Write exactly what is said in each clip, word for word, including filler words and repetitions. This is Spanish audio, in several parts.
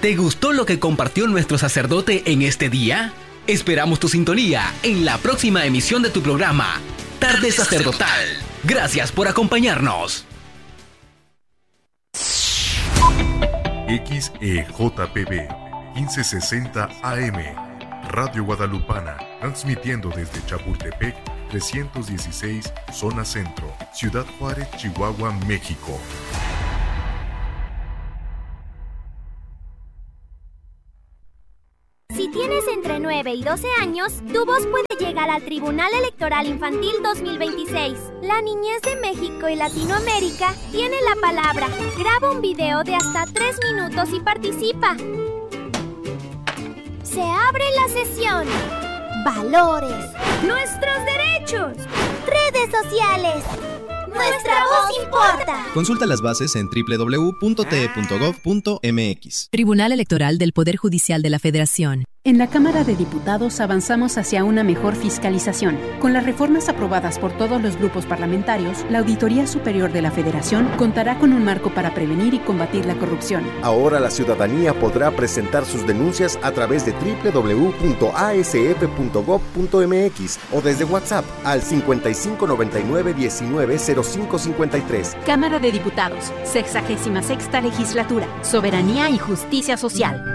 ¿Te gustó lo que compartió nuestro sacerdote en este día? Esperamos tu sintonía en la próxima emisión de tu programa, Tarde Sacerdotal. Gracias por acompañarnos. X E J P B quince sesenta A M, Radio Guadalupana, transmitiendo desde Chapultepec trescientos dieciséis, Zona Centro, Ciudad Juárez, Chihuahua, México. Si tienes entre nueve y doce años, tu voz puede llegar al Tribunal Electoral Infantil dos mil veintiséis. La niñez de México y Latinoamérica tiene la palabra. Graba un video de hasta tres minutos y participa. Se abre la sesión. Valores. Nuestros derechos. Redes sociales. Nuestra voz importa. Consulta las bases en doble u doble u doble u punto t e punto gov punto m x. Tribunal Electoral del Poder Judicial de la Federación. En la Cámara de Diputados avanzamos hacia una mejor fiscalización. Con las reformas aprobadas por todos los grupos parlamentarios, la Auditoría Superior de la Federación contará con un marco para prevenir y combatir la corrupción. Ahora la ciudadanía podrá presentar sus denuncias a través de doble u doble u doble u punto a s f punto gov punto m x o desde WhatsApp al cincuenta y cinco noventa y nueve diecinueve cero cinco cincuenta y tres. Cámara de Diputados, sexagésima sexta Legislatura, Soberanía y Justicia Social.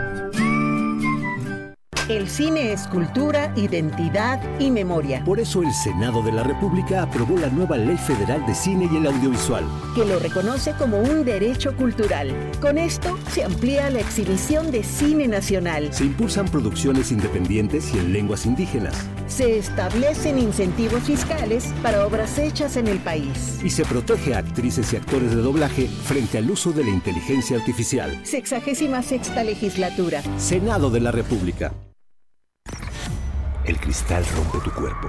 El cine es cultura, identidad y memoria. Por eso el Senado de la República aprobó la nueva Ley Federal de Cine y el Audiovisual, que lo reconoce como un derecho cultural. Con esto se amplía la exhibición de cine nacional. Se impulsan producciones independientes y en lenguas indígenas. Se establecen incentivos fiscales para obras hechas en el país. Y se protege a actrices y actores de doblaje frente al uso de la inteligencia artificial. Sexagésima sexta Legislatura. Senado de la República. El cristal rompe tu cuerpo,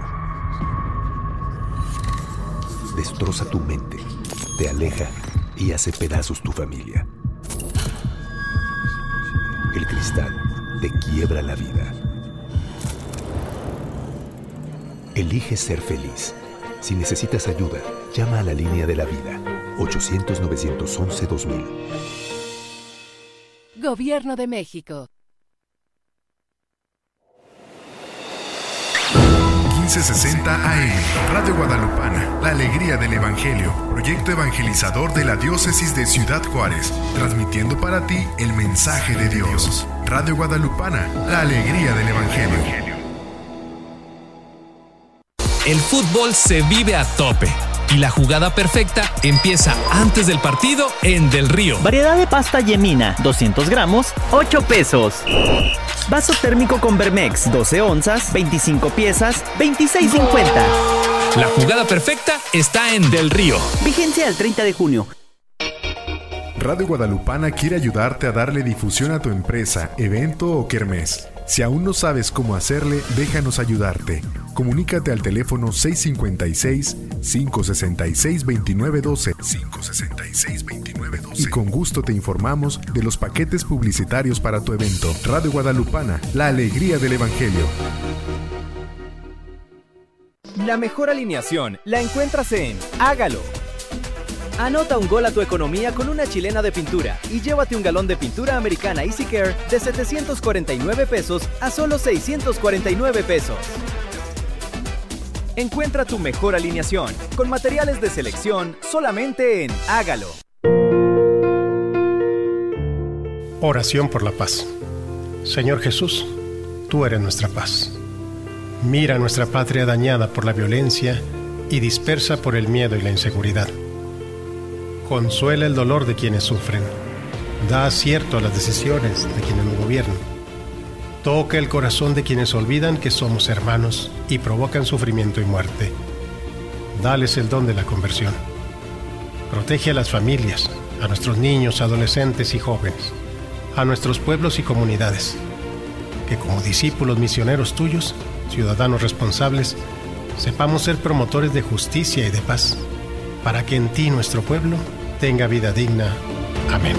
destroza tu mente, te aleja y hace pedazos tu familia. El cristal te quiebra la vida. Elige ser feliz. Si necesitas ayuda, llama a la línea de la vida, ochocientos, novecientos once, dos mil. Gobierno de México. quince sesenta A M, Radio Guadalupana, la alegría del Evangelio, proyecto evangelizador de la diócesis de Ciudad Juárez, transmitiendo para ti el mensaje de Dios. Radio Guadalupana, la alegría del Evangelio. El fútbol se vive a tope y la jugada perfecta empieza antes del partido en Del Río. Variedad de pasta Yemina, doscientos gramos, ocho pesos. Vaso térmico con Vermex, doce onzas, veinticinco piezas, veintiséis cincuenta. La jugada perfecta está en Del Río. Vigencia al treinta de junio. Radio Guadalupana quiere ayudarte a darle difusión a tu empresa, evento o kermés. Si aún no sabes cómo hacerle, déjanos ayudarte. Comunícate al teléfono seis cinco seis, cinco seis seis, dos nueve uno dos, cinco seis seis, dos nueve uno dos, y con gusto te informamos de los paquetes publicitarios para tu evento. Radio Guadalupana, la alegría del Evangelio. La mejor alineación la encuentras en Hágalo. Anota un gol a tu economía con una chilena de pintura y llévate un galón de pintura americana Easy Care de setecientos cuarenta y nueve pesos a solo seiscientos cuarenta y nueve pesos. Encuentra tu mejor alineación con materiales de selección solamente en Hágalo. Oración por la paz. Señor Jesús, tú eres nuestra paz. Mira nuestra patria dañada por la violencia y dispersa por el miedo y la inseguridad. Consuela el dolor de quienes sufren. Da acierto a las decisiones de quienes nos gobiernan. Toca el corazón de quienes olvidan que somos hermanos y provocan sufrimiento y muerte. Dales el don de la conversión. Protege a las familias, a nuestros niños, adolescentes y jóvenes, a nuestros pueblos y comunidades. Que como discípulos misioneros tuyos, ciudadanos responsables, sepamos ser promotores de justicia y de paz, para que en ti nuestro pueblo tenga vida digna. Amén.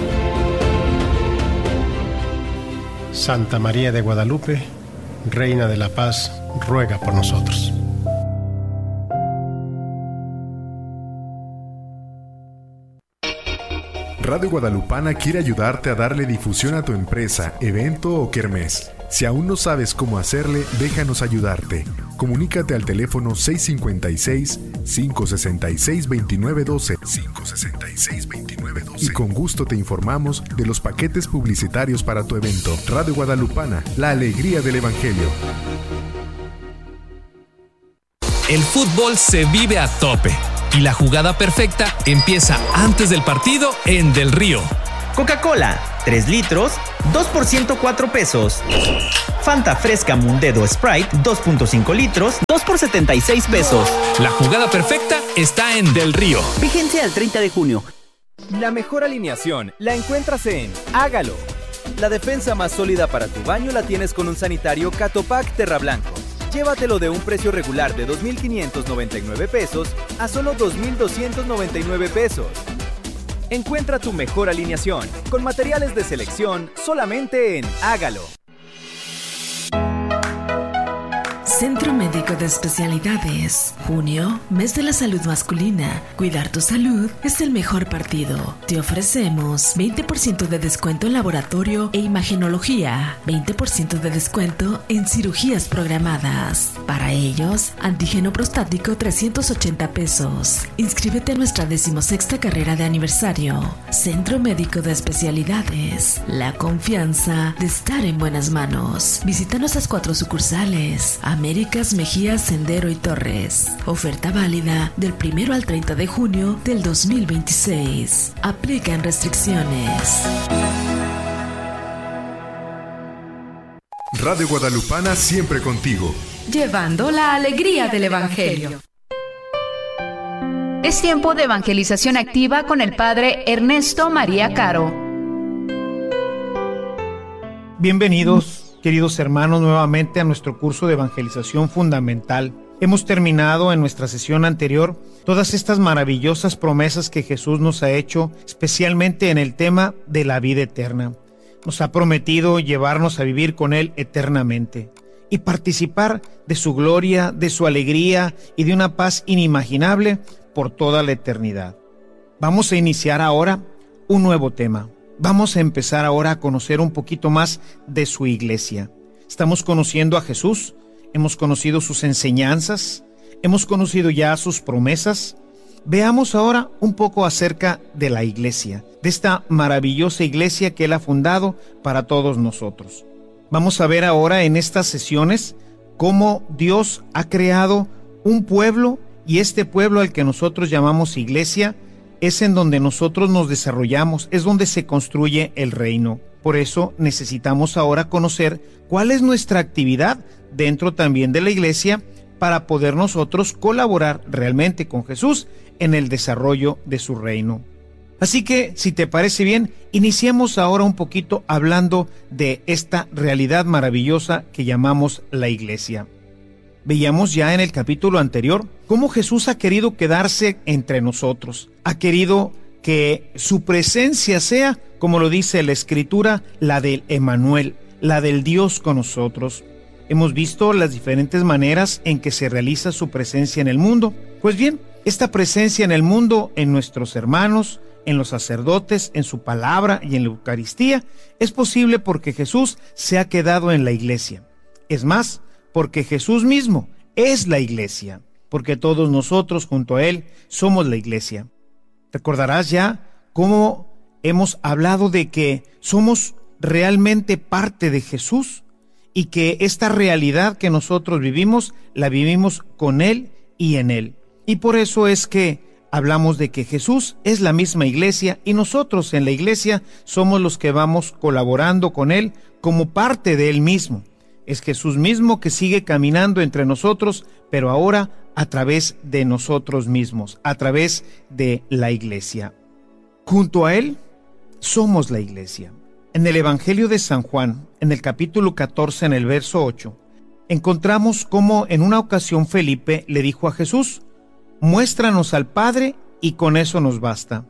Santa María de Guadalupe, Reina de la Paz, ruega por nosotros. Radio Guadalupana quiere ayudarte a darle difusión a tu empresa, evento o kermés. Si aún no sabes cómo hacerle, déjanos ayudarte. Comunícate al teléfono seis cinco seis, cinco seis seis, dos nueve uno dos, cinco seis seis, dos nueve uno dos y con gusto te informamos de los paquetes publicitarios para tu evento. Radio Guadalupana, la alegría del Evangelio. El fútbol se vive a tope y la jugada perfecta empieza antes del partido en Del Río. Coca-Cola, tres litros, dos por ciento cuatro pesos. Fanta Fresca Mundedo Sprite, dos punto cinco litros, dos por setenta y seis pesos. La jugada perfecta está en Del Río. Vigencia al treinta de junio. La mejor alineación la encuentras en Hágalo. La defensa más sólida para tu baño la tienes con un sanitario Catopac Terra Blanco. Llévatelo de un precio regular de dos mil quinientos noventa y nueve pesos a solo dos mil doscientos noventa y nueve pesos. Encuentra tu mejor alineación con materiales de selección solamente en Hágalo. Centro Médico de Especialidades. Junio, mes de la salud masculina. Cuidar tu salud es el mejor partido. Te ofrecemos veinte por ciento de descuento en laboratorio e imagenología, veinte por ciento de descuento en cirugías programadas. Para ellos, antígeno prostático trescientos ochenta pesos. Inscríbete a nuestra decimosexta carrera de aniversario. Centro Médico de Especialidades. La confianza de estar en buenas manos. Visita nuestras cuatro sucursales. Américas, Mejía, Sendero y Torres. Oferta válida del primero al treinta de junio del dos mil veintiséis. Aplican restricciones. Radio Guadalupana siempre contigo. Llevando la alegría del Evangelio. Es tiempo de evangelización activa con el Padre Ernesto María Caro. Bienvenidos, queridos hermanos, nuevamente a nuestro curso de evangelización fundamental. Hemos terminado en nuestra sesión anterior todas estas maravillosas promesas que Jesús nos ha hecho, especialmente en el tema de la vida eterna. Nos ha prometido llevarnos a vivir con Él eternamente y participar de su gloria, de su alegría y de una paz inimaginable por toda la eternidad. Vamos a iniciar ahora un nuevo tema. Vamos a empezar ahora a conocer un poquito más de su iglesia. Estamos conociendo a Jesús, hemos conocido sus enseñanzas, hemos conocido ya sus promesas. Veamos ahora un poco acerca de la iglesia, de esta maravillosa iglesia que Él ha fundado para todos nosotros. Vamos a ver ahora en estas sesiones cómo Dios ha creado un pueblo, y este pueblo al que nosotros llamamos iglesia es en donde nosotros nos desarrollamos, es donde se construye el reino. Por eso necesitamos ahora conocer cuál es nuestra actividad dentro también de la iglesia para poder nosotros colaborar realmente con Jesús en el desarrollo de su reino. Así que, si te parece bien, iniciemos ahora un poquito hablando de esta realidad maravillosa que llamamos la iglesia. Veíamos ya en el capítulo anterior cómo Jesús ha querido quedarse entre nosotros. Ha querido que su presencia sea, como lo dice la Escritura, la del Emmanuel, la del Dios con nosotros. Hemos visto las diferentes maneras en que se realiza su presencia en el mundo. Pues bien, esta presencia en el mundo, en nuestros hermanos, en los sacerdotes, en su palabra y en la Eucaristía, es posible porque Jesús se ha quedado en la iglesia. Es más, porque Jesús mismo es la iglesia, porque todos nosotros junto a Él somos la iglesia. Recordarás ya cómo hemos hablado de que somos realmente parte de Jesús y que esta realidad que nosotros vivimos, la vivimos con Él y en Él. Y por eso es que hablamos de que Jesús es la misma iglesia y nosotros en la iglesia somos los que vamos colaborando con Él como parte de Él mismo. Es Jesús mismo que sigue caminando entre nosotros, pero ahora a través de nosotros mismos, a través de la iglesia. Junto a Él somos la iglesia. En el Evangelio de San Juan, en el capítulo catorce, en el verso ocho, encontramos cómo en una ocasión Felipe le dijo a Jesús: muéstranos al Padre y con eso nos basta.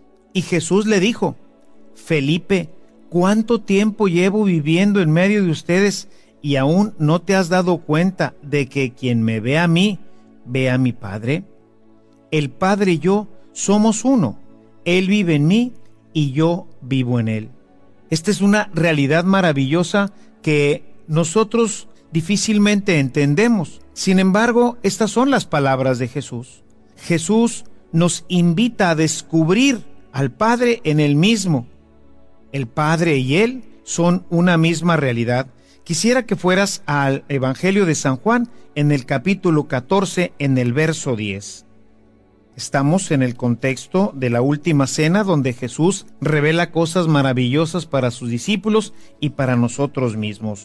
Y Jesús le dijo: Felipe, ¿cuánto tiempo llevo viviendo en medio de ustedes y aún no te has dado cuenta de que quien me ve a mí, ve a mi Padre? El Padre y yo somos uno. Él vive en mí y yo vivo en él. Esta es una realidad maravillosa que nosotros difícilmente entendemos. Sin embargo, estas son las palabras de Jesús. Jesús nos invita a descubrir al Padre en él mismo. El Padre y él son una misma realidad. Quisiera que fueras al Evangelio de San Juan en el capítulo catorce, en el verso diez. Estamos en el contexto de la última cena, donde Jesús revela cosas maravillosas para sus discípulos y para nosotros mismos.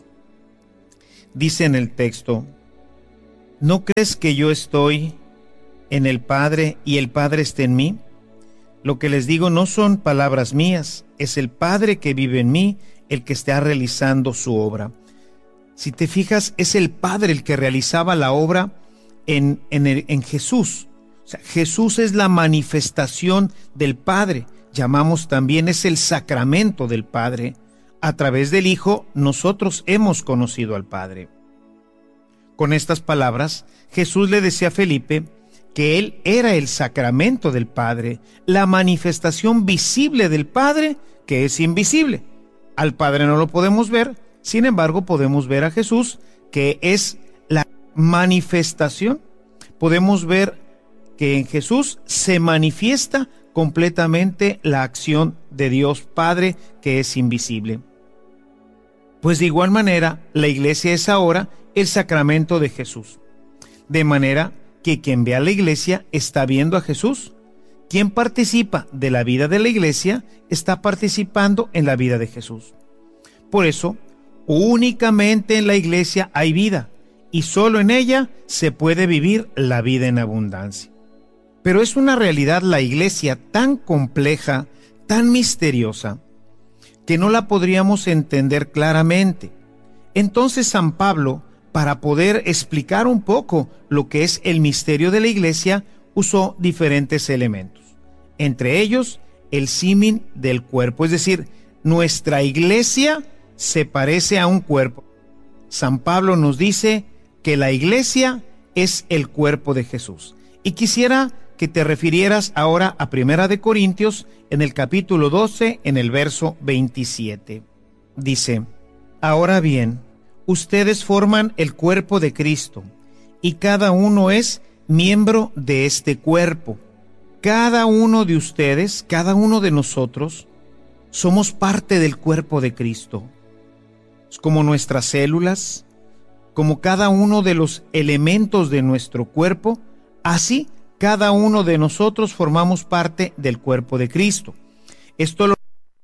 Dice en el texto: ¿no crees que yo estoy en el Padre y el Padre está en mí? Lo que les digo no son palabras mías, es el Padre que vive en mí el que está realizando su obra. Si te fijas, es el Padre el que realizaba la obra en, en, el, en Jesús. O sea, Jesús es la manifestación del Padre. Llamamos también, es el sacramento del Padre. A través del Hijo, nosotros hemos conocido al Padre. Con estas palabras, Jesús le decía a Felipe que él era el sacramento del Padre, la manifestación visible del Padre que es invisible. Al Padre no lo podemos ver, sin embargo podemos ver a Jesús, que es la manifestación. Podemos ver que en Jesús se manifiesta completamente la acción de Dios Padre, que es invisible. Pues de igual manera, la iglesia es ahora el sacramento de Jesús. De manera que quien ve a la iglesia está viendo a Jesús. Quien participa de la vida de la iglesia está participando en la vida de Jesús. Por eso, únicamente en la iglesia hay vida, y solo en ella se puede vivir la vida en abundancia. Pero es una realidad la iglesia tan compleja, tan misteriosa, que no la podríamos entender claramente. Entonces San Pablo, para poder explicar un poco lo que es el misterio de la iglesia, usó diferentes elementos. Entre ellos, el símil del cuerpo, es decir, nuestra iglesia se parece a un cuerpo. San Pablo nos dice que la iglesia es el cuerpo de Jesús. Y quisiera que te refirieras ahora a Primera de Corintios, en el capítulo doce, en el verso veintisiete. Dice: ahora bien, ustedes forman el cuerpo de Cristo, y cada uno es miembro de este cuerpo. Cada uno de ustedes, cada uno de nosotros, somos parte del cuerpo de Cristo. Es como nuestras células, como cada uno de los elementos de nuestro cuerpo, así cada uno de nosotros formamos parte del cuerpo de Cristo. Esto lo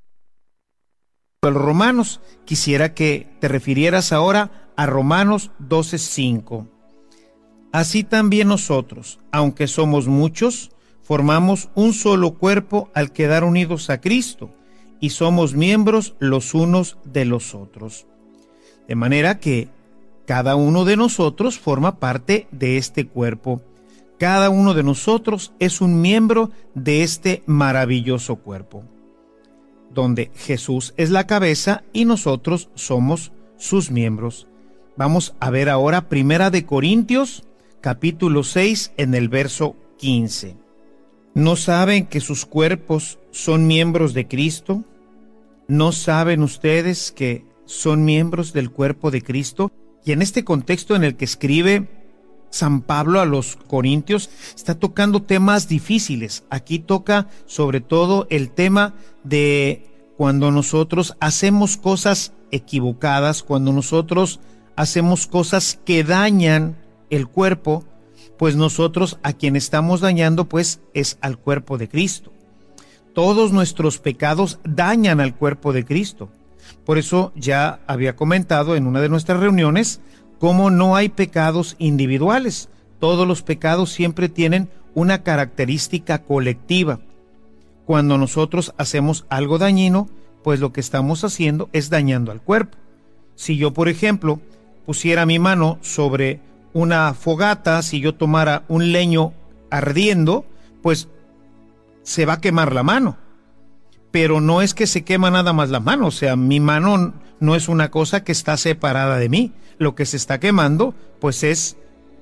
los Romanos. Quisiera que te refirieras ahora a Romanos doce cinco. Así también nosotros, aunque somos muchos, formamos un solo cuerpo al quedar unidos a Cristo, y somos miembros los unos de los otros. De manera que cada uno de nosotros forma parte de este cuerpo. Cada uno de nosotros es un miembro de este maravilloso cuerpo, donde Jesús es la cabeza y nosotros somos sus miembros. Vamos a ver ahora Primera de Corintios, capítulo seis, en el verso quince. ¿No saben que sus cuerpos son miembros de Cristo? ¿No saben ustedes que son miembros del cuerpo de Cristo? Y en este contexto en el que escribe San Pablo a los Corintios, está tocando temas difíciles. Aquí toca sobre todo el tema de cuando nosotros hacemos cosas equivocadas, cuando nosotros hacemos cosas que dañan el cuerpo, pues nosotros a quien estamos dañando pues es al cuerpo de Cristo. Todos nuestros pecados dañan al cuerpo de Cristo. Por eso ya había comentado en una de nuestras reuniones cómo no hay pecados individuales. Todos los pecados siempre tienen una característica colectiva. Cuando nosotros hacemos algo dañino, pues lo que estamos haciendo es dañando al cuerpo. Si yo, por ejemplo, pusiera mi mano sobre una fogata, si yo tomara un leño ardiendo, pues se va a quemar la mano. Pero no es que se quema nada más la mano, o sea, mi mano no es una cosa que está separada de mí. Lo que se está quemando, pues es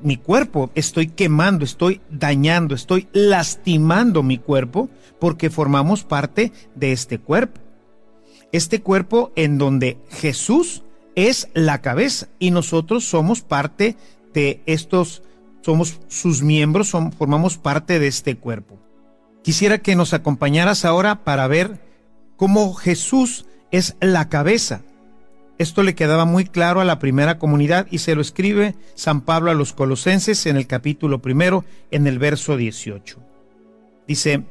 mi cuerpo, estoy quemando, estoy dañando, estoy lastimando mi cuerpo porque formamos parte de este cuerpo. Este cuerpo en donde Jesús es la cabeza y nosotros somos parte de estos, somos sus miembros, son, formamos parte de este cuerpo. Quisiera que nos acompañaras ahora para ver cómo Jesús es la cabeza. Esto le quedaba muy claro a la primera comunidad y se lo escribe San Pablo a los Colosenses en el capítulo primero, en el verso dieciocho. Dice: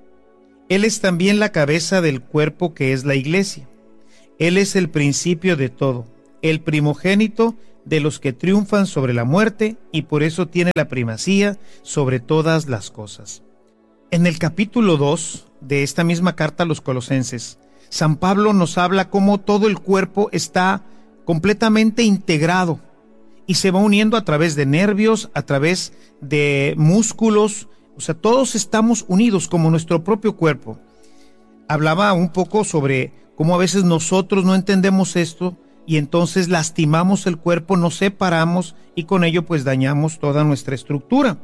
Él es también la cabeza del cuerpo que es la iglesia. Él es el principio de todo, el primogénito de los que triunfan sobre la muerte y por eso tiene la primacía sobre todas las cosas. En el capítulo dos de esta misma carta a los Colosenses, San Pablo nos habla cómo todo el cuerpo está completamente integrado y se va uniendo a través de nervios, a través de músculos, o sea, todos estamos unidos como nuestro propio cuerpo. Hablaba un poco sobre cómo a veces nosotros no entendemos esto y entonces lastimamos el cuerpo, nos separamos y con ello pues dañamos toda nuestra estructura.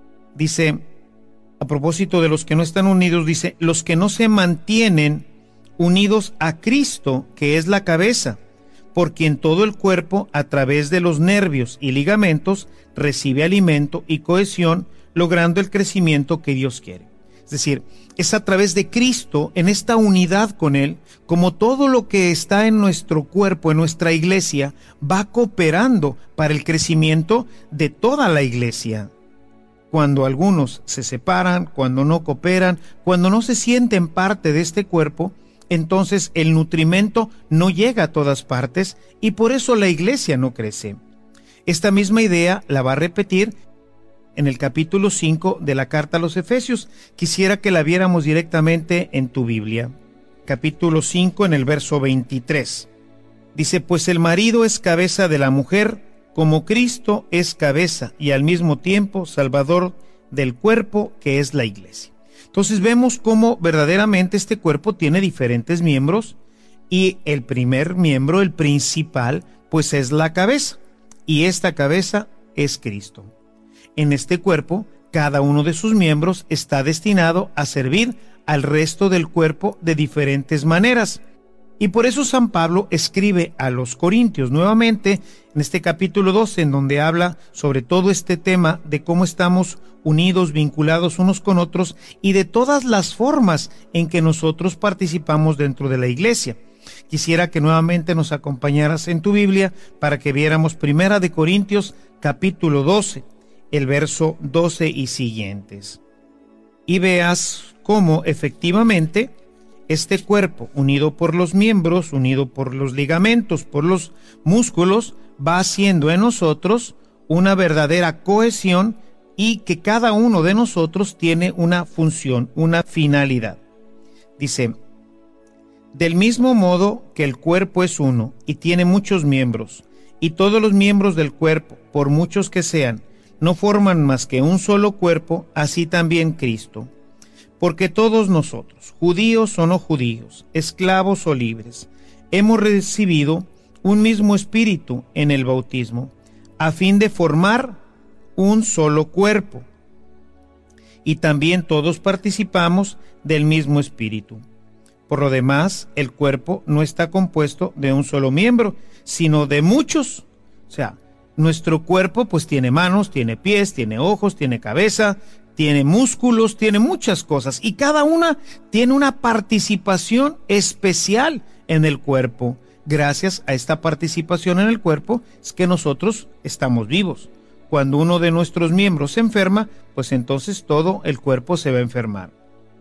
Dice, a propósito de los que no están unidos, dice, los que no se mantienen unidos a Cristo, que es la cabeza, por quien todo el cuerpo, a través de los nervios y ligamentos, recibe alimento y cohesión, logrando el crecimiento que Dios quiere. Es decir, es a través de Cristo, en esta unidad con Él, como todo lo que está en nuestro cuerpo, en nuestra iglesia, va cooperando para el crecimiento de toda la iglesia. Cuando algunos se separan, cuando no cooperan, cuando no se sienten parte de este cuerpo, entonces el nutrimento no llega a todas partes y por eso la iglesia no crece. Esta misma idea la va a repetir en el capítulo cinco de la carta a los Efesios. Quisiera que la viéramos directamente en tu Biblia. Capítulo cinco, en el verso veintitrés. Dice, pues el marido es cabeza de la mujer, como Cristo es cabeza y al mismo tiempo salvador del cuerpo que es la iglesia. Entonces vemos cómo verdaderamente este cuerpo tiene diferentes miembros y el primer miembro, el principal, pues es la cabeza y esta cabeza es Cristo. En este cuerpo, cada uno de sus miembros está destinado a servir al resto del cuerpo de diferentes maneras. Y por eso San Pablo escribe a los Corintios nuevamente en este capítulo doce, en donde habla sobre todo este tema de cómo estamos unidos, vinculados unos con otros y de todas las formas en que nosotros participamos dentro de la iglesia. Quisiera que nuevamente nos acompañaras en tu Biblia para que viéramos Primera de Corintios capítulo doce, el verso doce y siguientes. Y veas cómo efectivamente este cuerpo, unido por los miembros, unido por los ligamentos, por los músculos, va haciendo en nosotros una verdadera cohesión y que cada uno de nosotros tiene una función, una finalidad. Dice, del mismo modo que el cuerpo es uno y tiene muchos miembros, y todos los miembros del cuerpo, por muchos que sean, no forman más que un solo cuerpo, así también Cristo. Porque todos nosotros, judíos o no judíos, esclavos o libres, hemos recibido un mismo espíritu en el bautismo, a fin de formar un solo cuerpo. Y también todos participamos del mismo espíritu. Por lo demás, el cuerpo no está compuesto de un solo miembro, sino de muchos. O sea, nuestro cuerpo pues tiene manos, tiene pies, tiene ojos, tiene cabeza, tiene músculos, tiene muchas cosas y cada una tiene una participación especial en el cuerpo. Gracias a esta participación en el cuerpo es que nosotros estamos vivos. Cuando uno de nuestros miembros se enferma, pues entonces todo el cuerpo se va a enfermar.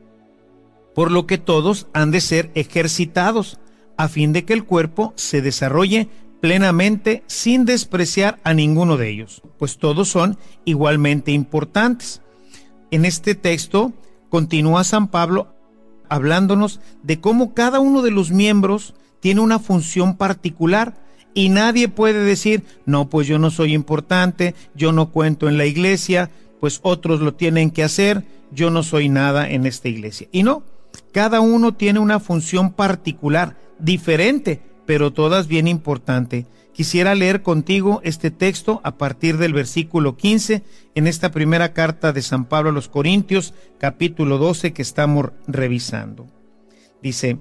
Por lo que todos han de ser ejercitados a fin de que el cuerpo se desarrolle plenamente sin despreciar a ninguno de ellos, pues todos son igualmente importantes. En este texto continúa San Pablo hablándonos de cómo cada uno de los miembros tiene una función particular y nadie puede decir, no, pues yo no soy importante, yo no cuento en la iglesia, pues otros lo tienen que hacer, yo no soy nada en esta iglesia. Y no, cada uno tiene una función particular, diferente, pero todas bien importante. Quisiera leer contigo este texto a partir del versículo quince en esta primera carta de San Pablo a los Corintios, capítulo doce, que estamos revisando. Dice,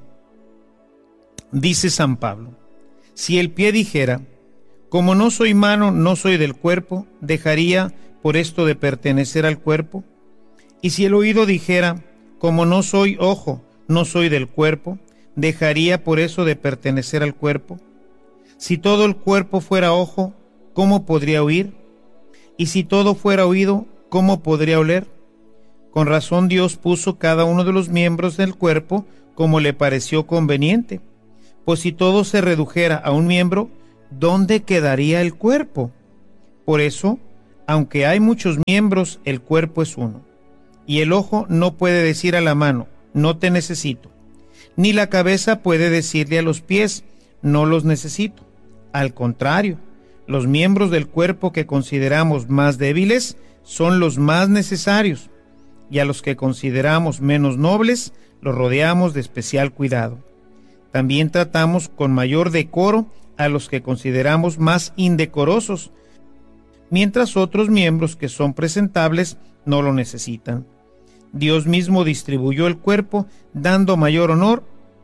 dice San Pablo, si el pie dijera, como no soy mano, no soy del cuerpo, ¿dejaría por esto de pertenecer al cuerpo? Y si el oído dijera, como no soy ojo, no soy del cuerpo, ¿dejaría por eso de pertenecer al cuerpo? Si todo el cuerpo fuera ojo, ¿cómo podría oír? Y si todo fuera oído, ¿cómo podría oler? Con razón Dios puso cada uno de los miembros del cuerpo como le pareció conveniente. Pues si todo se redujera a un miembro, ¿dónde quedaría el cuerpo? Por eso, aunque hay muchos miembros, el cuerpo es uno. Y el ojo no puede decir a la mano, no te necesito. Ni la cabeza puede decirle a los pies, no los necesito. Al contrario, los miembros del cuerpo que consideramos más débiles son los más necesarios, y a los que consideramos menos nobles los rodeamos de especial cuidado. También tratamos con mayor decoro a los que consideramos más indecorosos, mientras otros miembros que son presentables no lo necesitan. Dios mismo distribuyó el cuerpo, dando mayor honor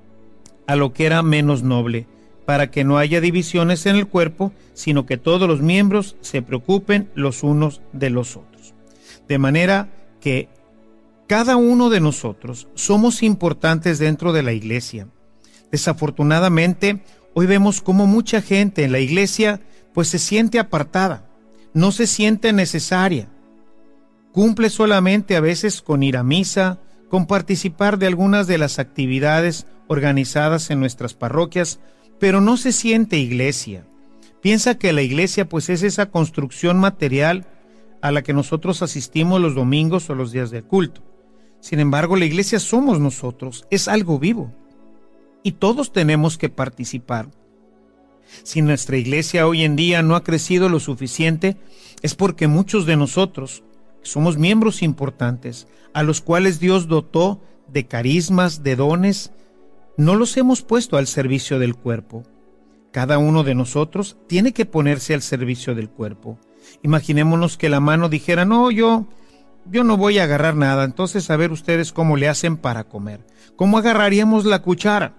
a lo que era menos noble, para que no haya divisiones en el cuerpo, sino que todos los miembros se preocupen los unos de los otros. De manera que cada uno de nosotros somos importantes dentro de la iglesia. Desafortunadamente, hoy vemos cómo mucha gente en la iglesia pues se siente apartada, no se siente necesaria. Cumple solamente a veces con ir a misa, con participar de algunas de las actividades organizadas en nuestras parroquias, pero no se siente iglesia. Piensa que la iglesia pues es esa construcción material a la que nosotros asistimos los domingos o los días del culto. Sin embargo, la iglesia somos nosotros, es algo vivo. Y todos tenemos que participar. Si nuestra iglesia hoy en día no ha crecido lo suficiente, es porque muchos de nosotros somos miembros importantes, a los cuales Dios dotó de carismas, de dones, no los hemos puesto al servicio del cuerpo. Cada uno de nosotros tiene que ponerse al servicio del cuerpo. Imaginémonos que la mano dijera, no, yo, yo no voy a agarrar nada, entonces a ver ustedes cómo le hacen para comer. ¿Cómo agarraríamos la cuchara?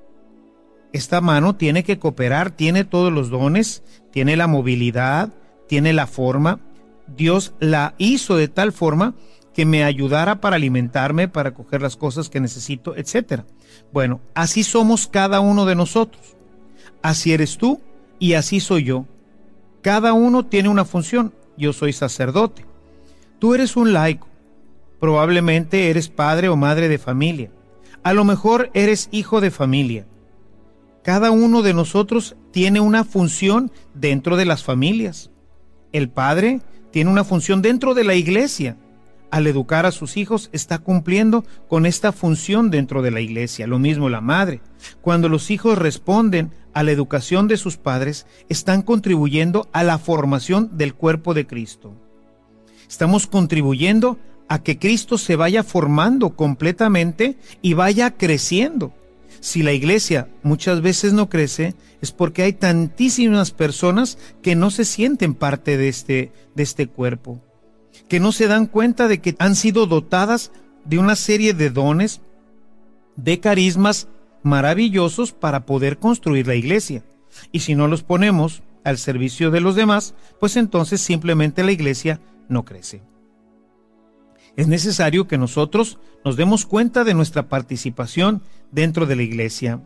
Esta mano tiene que cooperar, tiene todos los dones, tiene la movilidad, tiene la forma. Dios la hizo de tal forma que me ayudara para alimentarme, para coger las cosas que necesito, etcétera. Bueno, así somos cada uno de nosotros. Así eres tú y así soy yo. Cada uno tiene una función. Yo soy sacerdote. Tú eres un laico. Probablemente eres padre o madre de familia. A lo mejor eres hijo de familia. Cada uno de nosotros tiene una función dentro de las familias. El padre tiene una función dentro de la iglesia. Al educar a sus hijos está cumpliendo con esta función dentro de la iglesia. Lo mismo la madre. Cuando los hijos responden a la educación de sus padres, están contribuyendo a la formación del cuerpo de Cristo. Estamos contribuyendo a que Cristo se vaya formando completamente y vaya creciendo. Si la iglesia muchas veces no crece, es porque hay tantísimas personas que no se sienten parte de este, de este cuerpo, que no se dan cuenta de que han sido dotadas de una serie de dones, de carismas maravillosos para poder construir la iglesia. Y si no los ponemos al servicio de los demás, pues entonces simplemente la iglesia no crece. Es necesario que nosotros nos demos cuenta de nuestra participación dentro de la iglesia,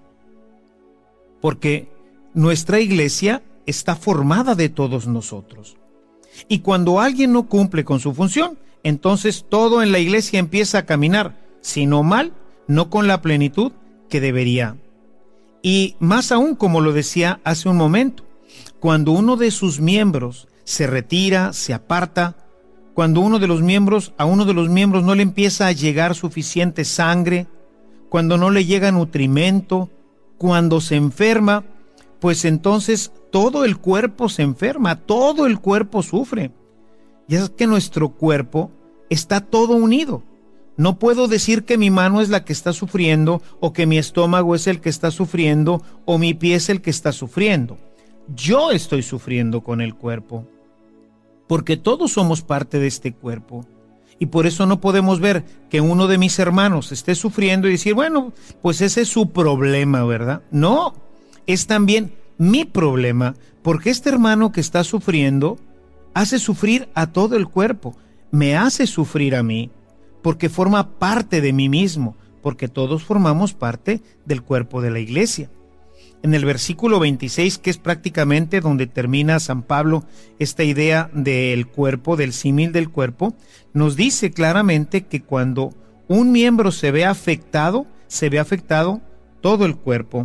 porque nuestra iglesia está formada de todos nosotros. Y cuando alguien no cumple con su función, entonces todo en la iglesia empieza a caminar, si no mal, no con la plenitud que debería. Y más aún, como lo decía hace un momento, cuando uno de sus miembros se retira, se aparta, cuando uno de los miembros, a uno de los miembros no le empieza a llegar suficiente sangre, cuando no le llega nutrimento, cuando se enferma, pues entonces todo el cuerpo se enferma, todo el cuerpo sufre. Y es que nuestro cuerpo está todo unido. No puedo decir que mi mano es la que está sufriendo, o que mi estómago es el que está sufriendo, o mi pie es el que está sufriendo. Yo estoy sufriendo con el cuerpo, porque todos somos parte de este cuerpo. Y por eso no podemos ver que uno de mis hermanos esté sufriendo y decir, bueno, pues ese es su problema, ¿verdad? No, es también mi problema, porque este hermano que está sufriendo hace sufrir a todo el cuerpo, me hace sufrir a mí, porque forma parte de mí mismo, porque todos formamos parte del cuerpo de la iglesia. En el versículo veintiséis, que es prácticamente donde termina San Pablo esta idea del cuerpo, del símil del cuerpo, nos dice claramente que cuando un miembro se ve afectado, se ve afectado todo el cuerpo.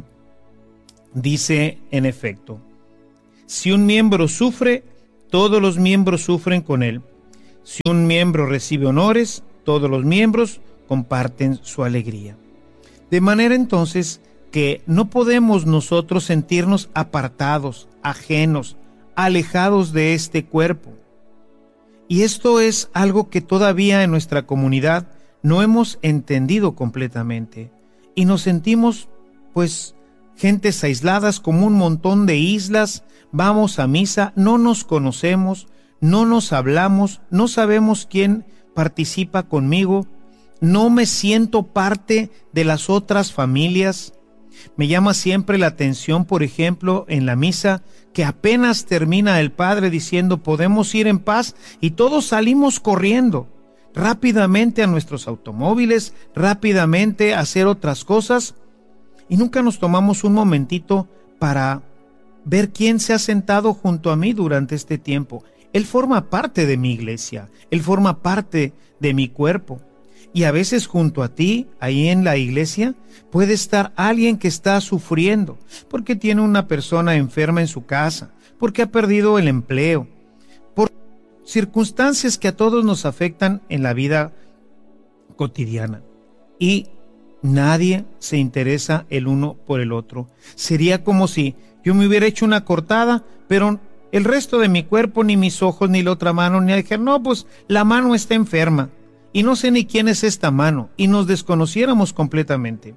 Dice en efecto, si un miembro sufre, todos los miembros sufren con él. Si un miembro recibe honores, todos los miembros comparten su alegría. De manera entonces que no podemos nosotros sentirnos apartados, ajenos, alejados de este cuerpo. Y esto es algo que todavía en nuestra comunidad no hemos entendido completamente. Y nos sentimos, pues, gentes aisladas como un montón de islas, vamos a misa, no nos conocemos, no nos hablamos, no sabemos quién participa conmigo, no me siento parte de las otras familias. Me llama siempre la atención, por ejemplo, en la misa, que apenas termina el padre diciendo podemos ir en paz y todos salimos corriendo rápidamente a nuestros automóviles, rápidamente a hacer otras cosas y nunca nos tomamos un momentito para ver quién se ha sentado junto a mí durante este tiempo. Él forma parte de mi iglesia, él forma parte de mi cuerpo. Y a veces junto a ti, ahí en la iglesia, puede estar alguien que está sufriendo, porque tiene una persona enferma en su casa, porque ha perdido el empleo, por circunstancias que a todos nos afectan en la vida cotidiana. Y nadie se interesa el uno por el otro. Sería como si yo me hubiera hecho una cortada, pero el resto de mi cuerpo, ni mis ojos, ni la otra mano, ni dije, no, pues la mano está enferma. Y no sé ni quién es esta mano, y nos desconociéramos completamente.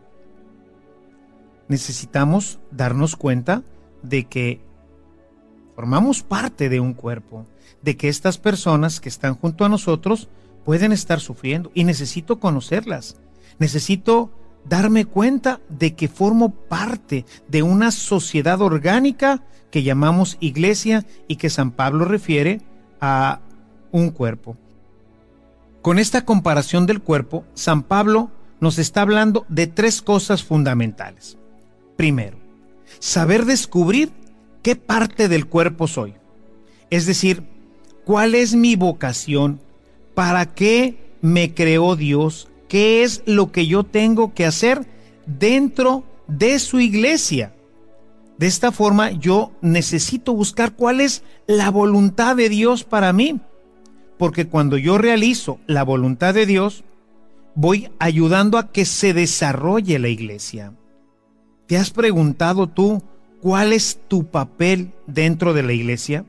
Necesitamos darnos cuenta de que formamos parte de un cuerpo, de que estas personas que están junto a nosotros pueden estar sufriendo, y necesito conocerlas. Necesito darme cuenta de que formo parte de una sociedad orgánica que llamamos iglesia y que San Pablo refiere a un cuerpo. Con esta comparación del cuerpo, San Pablo nos está hablando de tres cosas fundamentales. Primero, saber descubrir qué parte del cuerpo soy. Es decir, cuál es mi vocación, para qué me creó Dios, qué es lo que yo tengo que hacer dentro de su iglesia. De esta forma, yo necesito buscar cuál es la voluntad de Dios para mí. Porque cuando yo realizo la voluntad de Dios, voy ayudando a que se desarrolle la iglesia. ¿Te has preguntado tú cuál es tu papel dentro de la iglesia?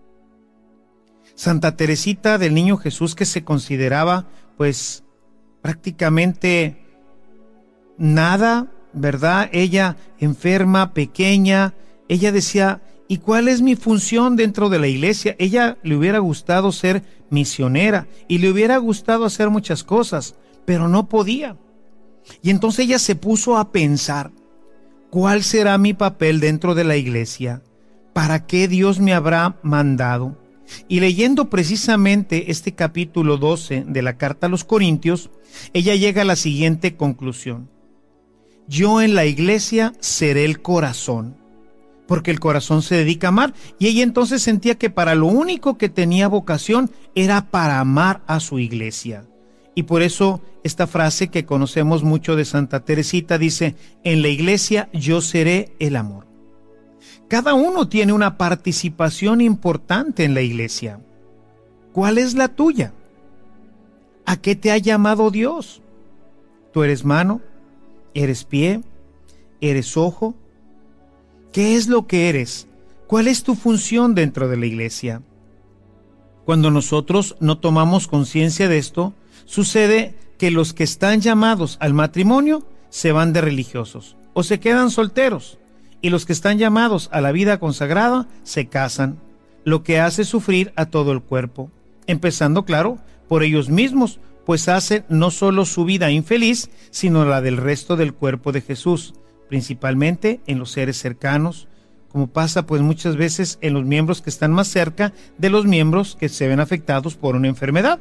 Santa Teresita del Niño Jesús, que se consideraba pues prácticamente nada, ¿verdad? Ella enferma, pequeña, ella decía, ¿y cuál es mi función dentro de la iglesia? Ella le hubiera gustado ser misionera y le hubiera gustado hacer muchas cosas, pero no podía. Y entonces ella se puso a pensar, ¿cuál será mi papel dentro de la iglesia? ¿Para qué Dios me habrá mandado? Y leyendo precisamente este capítulo doce de la carta a los Corintios, ella llega a la siguiente conclusión. Yo en la iglesia seré el corazón, porque el corazón se dedica a amar, y ella entonces sentía que para lo único que tenía vocación era para amar a su iglesia. Y por eso esta frase que conocemos mucho de Santa Teresita dice, en la iglesia yo seré el amor. Cada uno tiene una participación importante en la iglesia. ¿Cuál es la tuya? ¿A qué te ha llamado Dios? ¿Tú eres mano? ¿Eres pie? ¿Eres ojo? ¿Qué es lo que eres? ¿Cuál es tu función dentro de la iglesia? Cuando nosotros no tomamos conciencia de esto, sucede que los que están llamados al matrimonio se van de religiosos o se quedan solteros, y los que están llamados a la vida consagrada se casan, lo que hace sufrir a todo el cuerpo, empezando, claro, por ellos mismos, pues hacen no solo su vida infeliz, sino la del resto del cuerpo de Jesús, principalmente en los seres cercanos, como pasa pues muchas veces en los miembros que están más cerca de los miembros que se ven afectados por una enfermedad.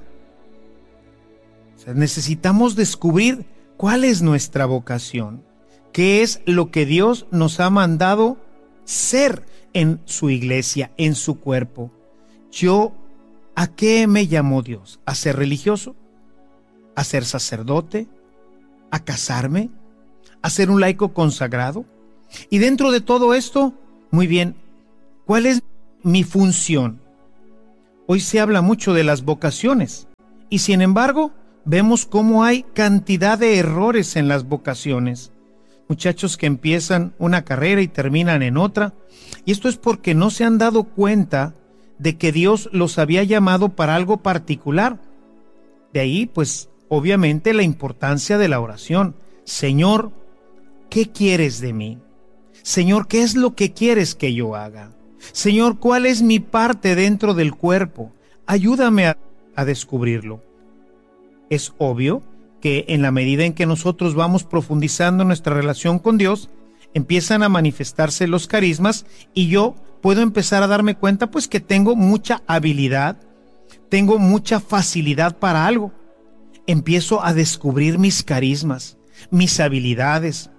O sea, necesitamos descubrir cuál es nuestra vocación, qué es lo que Dios nos ha mandado ser en su iglesia, en su cuerpo. Yo, ¿a qué me llamó Dios? ¿A ser religioso? ¿A ser sacerdote? ¿A casarme? ¿A ser un laico consagrado? Y dentro de todo esto, muy bien, ¿cuál es mi función? Hoy se habla mucho de las vocaciones y sin embargo vemos cómo hay cantidad de errores en las vocaciones. Muchachos que empiezan una carrera y terminan en otra, y esto es porque no se han dado cuenta de que Dios los había llamado para algo particular. De ahí, pues, obviamente la importancia de la oración. Señor, ¿qué quieres de mí? Señor, ¿qué es lo que quieres que yo haga? Señor, ¿cuál es mi parte dentro del cuerpo? Ayúdame a, a descubrirlo. Es obvio que en la medida en que nosotros vamos profundizando nuestra relación con Dios, empiezan a manifestarse los carismas y yo puedo empezar a darme cuenta pues que tengo mucha habilidad, tengo mucha facilidad para algo. Empiezo a descubrir mis carismas, mis habilidades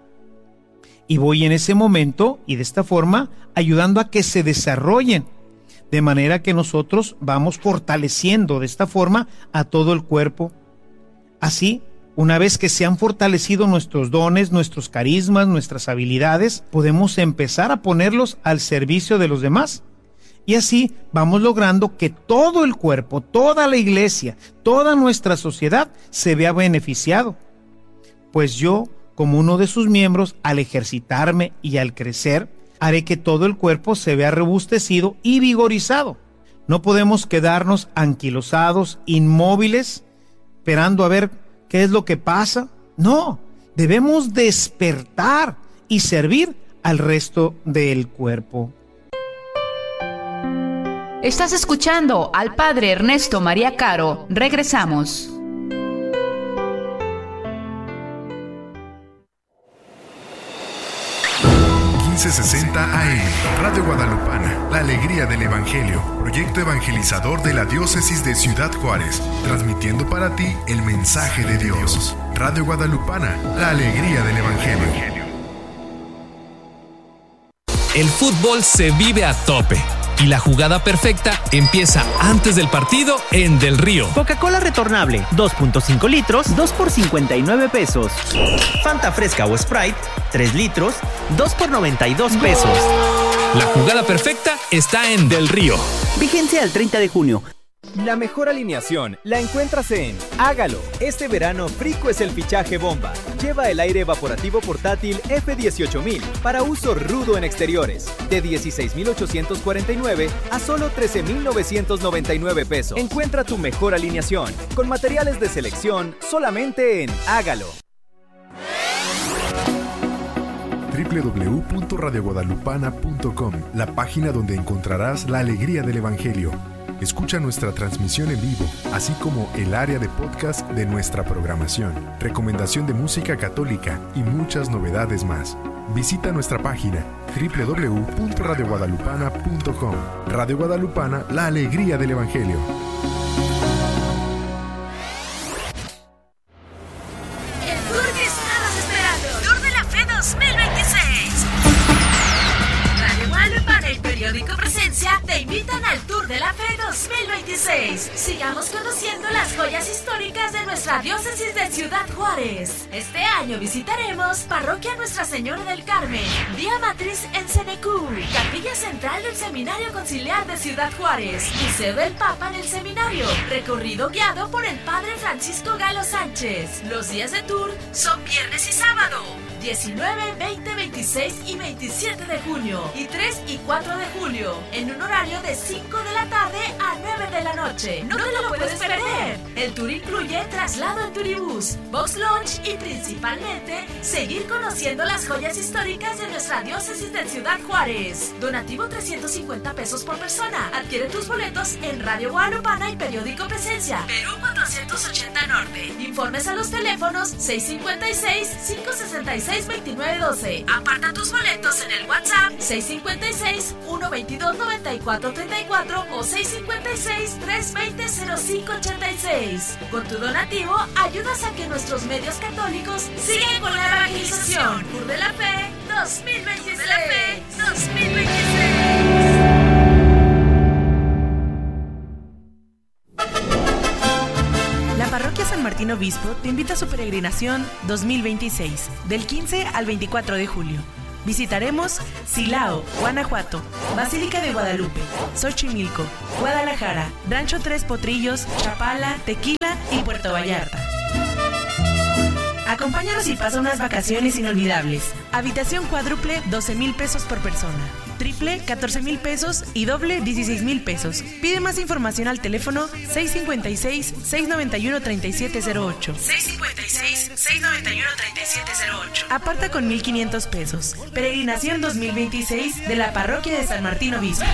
y voy en ese momento y de esta forma ayudando a que se desarrollen, de manera que nosotros vamos fortaleciendo de esta forma a todo el cuerpo. Así, una vez que se han fortalecido nuestros dones, nuestros carismas, nuestras habilidades, podemos empezar a ponerlos al servicio de los demás. Y así vamos logrando que todo el cuerpo, toda la iglesia, toda nuestra sociedad se vea beneficiado. Pues yo, como uno de sus miembros, al ejercitarme y al crecer, haré que todo el cuerpo se vea robustecido y vigorizado. No podemos quedarnos anquilosados, inmóviles, esperando a ver qué es lo que pasa. No, debemos despertar y servir al resto del cuerpo. Estás escuchando al Padre Ernesto María Caro. Regresamos. quince sesenta A M, Radio Guadalupana, la alegría del Evangelio, proyecto evangelizador de la diócesis de Ciudad Juárez, transmitiendo para ti el mensaje de Dios. Radio Guadalupana, la alegría del Evangelio. El fútbol se vive a tope y la jugada perfecta empieza antes del partido en Del Río. Coca-Cola retornable, dos punto cinco litros, dos por cincuenta y nueve pesos. Fanta fresca o Sprite, tres litros, dos por noventa y dos pesos. La jugada perfecta está en Del Río. Vigencia al treinta de junio. La mejor alineación la encuentras en Hágalo. Este verano Frico es el fichaje bomba. Lleva el aire evaporativo portátil F dieciocho mil para uso rudo en exteriores, de dieciséis mil ochocientos cuarenta y nueve a solo trece mil novecientos noventa y nueve pesos. Encuentra tu mejor alineación con materiales de selección solamente en Hágalo. doble u doble u doble u punto radio guadalupana punto com, la página donde encontrarás la alegría del Evangelio. Escucha nuestra transmisión en vivo, así como el área de podcast de nuestra programación, recomendación de música católica y muchas novedades más. Visita nuestra página doble u doble u doble u punto radio guadalupana punto com. Radio Guadalupana, la alegría del Evangelio. El tour que estabas esperando. Tour de la Fe dos mil veintiséis. Radio Guadalupana, el periódico Presencia, te invitan al Tour de la Fe dos mil veintiséis. Sigamos conociendo las joyas históricas de nuestra diócesis de Ciudad Juárez. Este año visitaremos Parroquia Nuestra Señora del Carmen, Vía Matriz en Cenecú, Capilla Central del Seminario Conciliar de Ciudad Juárez, Museo del Papa en el Seminario, recorrido guiado por el Padre Francisco Galo Sánchez. Los días de tour son viernes y sábado. diecinueve, veinte, veintiséis y veintisiete de junio y tres y cuatro de julio, en un horario de cinco de la tarde a nueve de la noche. No, no te lo puedes perder. El tour incluye traslado en turibús, box lunch y principalmente seguir conociendo las joyas históricas de nuestra diócesis de Ciudad Juárez. Donativo trescientos cincuenta pesos por persona. Adquiere tus boletos en Radio Guadalupana y Periódico Presencia, Perú cuatrocientos ochenta Norte. Informes a los teléfonos seis cincuenta y seis, cinco sesenta y seis, veintinueve doce. Aparta tus boletos en el WhatsApp seis cincuenta y seis, uno veintidós, noventa y cuatro treinta y cuatro o seis cincuenta y seis, tres veinte, cero cinco ochenta y seis. Con tu donativo ayudas a que nuestros medios católicos sigan con la evangelización. Tour de la Fe dos mil veintiséis. De la Fe dos mil veintiséis. La Parroquia San Martín Obispo te invita a su peregrinación dos mil veintiséis, del quince al veinticuatro de julio. Visitaremos Silao, Guanajuato, Basílica de Guadalupe, Xochimilco, Guadalajara, Rancho Tres Potrillos, Chapala, Tequila y Puerto Vallarta. Acompáñanos y pasa unas vacaciones inolvidables. Habitación cuádruple, doce mil pesos por persona. Triple, catorce mil pesos y doble, dieciséis mil pesos. Pide más información al teléfono seis cincuenta y seis, seis noventa y uno, treinta y siete cero ocho. seis cincuenta y seis, seis noventa y uno, treinta y siete cero ocho. Aparta con mil quinientos pesos. Peregrinación dos mil veintiséis de la Parroquia de San Martín Obispo.